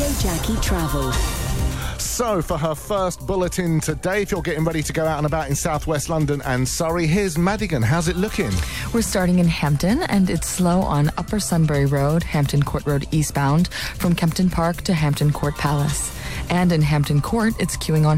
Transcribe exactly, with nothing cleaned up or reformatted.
Jackie Travel. So, for her first bulletin today, if you're getting ready to go out and about in southwest London and Surrey, here's Madigan. How's it looking? We're starting in Hampton, and it's slow on Upper Sunbury Road, Hampton Court Road eastbound, from Kempton Park to Hampton Court Palace. And in Hampton Court, it's queuing on